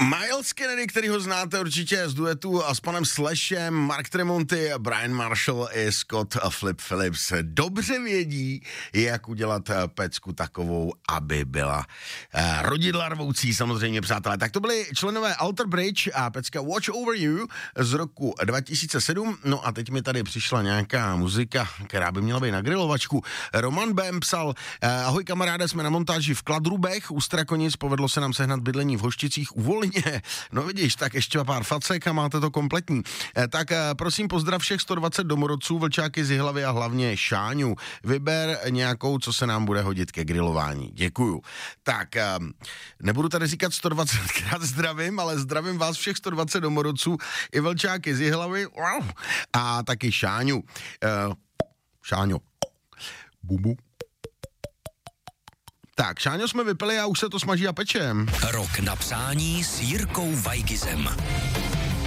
Miles Kennedy, který ho znáte určitě z duetu a s panem Slashem, Mark Tremonti, Brian Marshall i Scott Flip Phillips dobře vědí, jak udělat pecku takovou, aby byla rodidla rvoucí, samozřejmě, přátelé. Tak to byli členové Alter Bridge a pecka Watch Over You z roku 2007. No a teď mi tady přišla nějaká muzika, která by měla být na grilovačku. Roman Bem psal: ahoj kamaráde, jsme na montáži v Kladrubech, u Strakonic, povedlo se nám sehnat bydlení v Hošticích uvolně. No vidíš, tak ještě pár facek a máte to kompletní. Tak prosím pozdrav všech 120 domorodců, vlčáky z Jihlavy a hlavně Šáňu. Vyber nějakou, co se nám bude hodit ke grilování. Děkuju. Tak, nebudu tady říkat 120krát zdravím, ale zdravím vás všech 120 domorodců i vlčáky z Jihlavy a taky Šáňu. Šáňo. Bubu. Tak, Šáňo jsme vypili a už se to smaží a pečem. Rok na přání s Jirkou Weigizem.